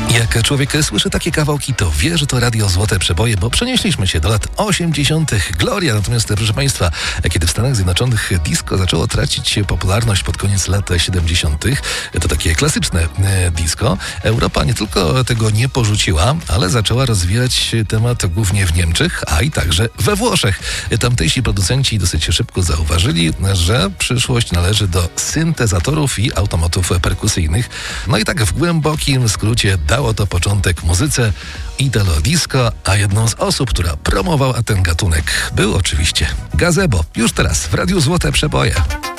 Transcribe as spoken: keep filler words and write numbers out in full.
Jak człowiek słyszy takie kawałki, to wie, że to radio Złote Przeboje, bo przenieśliśmy się do lat osiemdziesiątych. Gloria, natomiast proszę Państwa, kiedy w Stanach Zjednoczonych disco zaczęło tracić popularność pod koniec lat siedemdziesiątych, to takie klasyczne disco, Europa nie tylko tego nie porzuciła, ale zaczęła rozwijać temat głównie w Niemczech, a i także we Włoszech. Tamtejsi producenci dosyć szybko zauważyli, że przyszłość należy do syntezatorów i automatów perkusyjnych. No i tak w głębokim skrócie dało to początek muzyce Italo Disco, a jedną z osób, która promowała ten gatunek, był oczywiście Gazebo. Już teraz w Radiu Złote Przeboje.